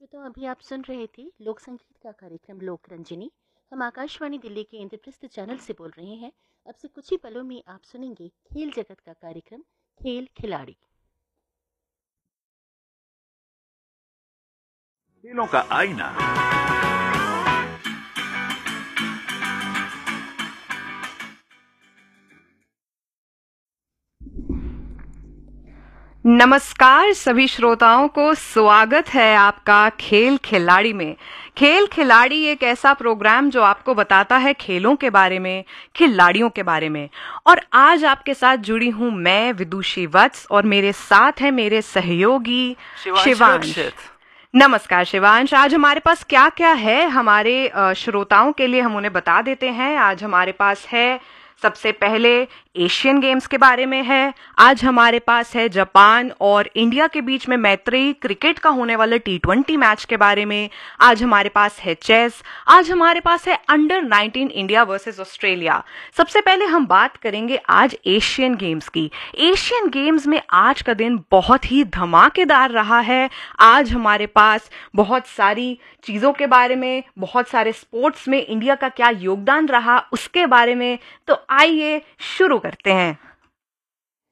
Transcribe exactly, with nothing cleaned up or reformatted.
श्रोता, अभी आप सुन रहे थे लोक संगीत का कार्यक्रम लोक रंजनी। हम आकाशवाणी दिल्ली के इंद्रप्रस्थ चैनल से बोल रहे हैं। अब से कुछ ही पलों में आप सुनेंगे खेल जगत का कार्यक्रम खेल खिलाड़ी। खेलों का आईना। नमस्कार सभी श्रोताओं को, स्वागत है आपका खेल खिलाड़ी में। खेल खिलाड़ी एक ऐसा प्रोग्राम जो आपको बताता है खेलों के बारे में, खिलाड़ियों के बारे में। और आज आपके साथ जुड़ी हूं मैं विदुषी वत्स और मेरे साथ है मेरे सहयोगी शिवांश। नमस्कार शिवांश। आज हमारे पास क्या क्या है हमारे श्रोताओं के लिए, हम उन्हें बता देते हैं। आज हमारे पास है सबसे पहले एशियन गेम्स के बारे में है। आज हमारे पास है जापान और इंडिया के बीच में मैत्री क्रिकेट का होने वाला टी ट्वेंटी मैच के बारे में। आज हमारे पास है चेस। आज हमारे पास है under nineteen India versus Australia. सबसे पहले हम बात करेंगे आज एशियन गेम्स की। एशियन गेम्स में आज का दिन बहुत ही धमाकेदार रहा है। आज हमारे पास बहुत सारी चीज़ों के बारे में, बहुत सारे स्पोर्ट्स में इंडिया का क्या योगदान रहा उसके बारे में, तो आइए शुरू करते हैं।